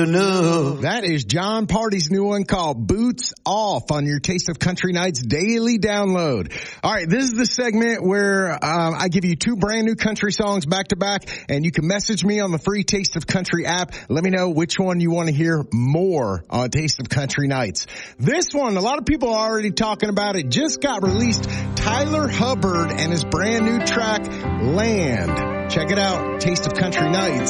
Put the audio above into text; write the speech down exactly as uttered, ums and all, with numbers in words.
That is John Party's new one called Boots Off on your Taste of Country Nights daily download. All right, this is the segment where um, I give you two brand new country songs back to back, and you can message me on the free Taste of Country app. Let me know which one you want to hear more on Taste of Country Nights. This one, a lot of people are already talking about it, just got released. Tyler Hubbard and his brand new track, Land. Check it out, Taste of Country Nights.